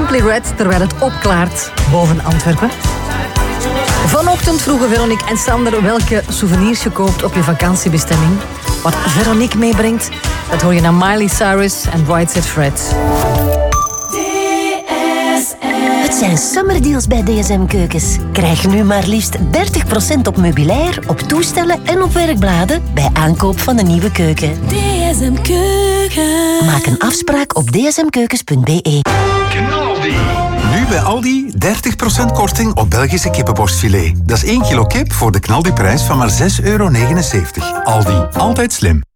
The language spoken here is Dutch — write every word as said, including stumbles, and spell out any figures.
Simply Red terwijl het opklaart boven Antwerpen. Vanochtend vroegen Veronique en Sander welke souvenirs je koopt op je vakantiebestemming. Wat Veronique meebrengt, dat hoor je naar Miley Cyrus en Right Said Fred. Het zijn summerdeals bij D S M Keukens. Krijg nu maar liefst dertig procent op meubilair, op toestellen en op werkbladen bij aankoop van een nieuwe keuken. D S M Keuken. Maak een afspraak op d s m keukens punt b e. Knaldi. Nu bij Aldi dertig procent korting op Belgische kippenborstfilet. Dat is één kilo kip voor de knaldiprijs van maar zes euro negenenzeventig. Aldi, altijd slim.